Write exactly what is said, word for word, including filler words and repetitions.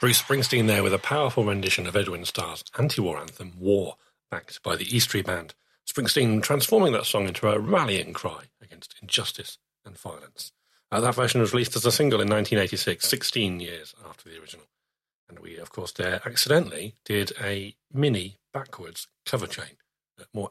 Bruce Springsteen there with a powerful rendition of Edwin Starr's anti-war anthem, War, backed by the E Street Band. Springsteen transforming that song into a rallying cry against injustice and violence. Uh, that version was released as a single in nineteen eighty-six, sixteen years after the original. And we, of course, there accidentally did a mini backwards cover chain, uh, more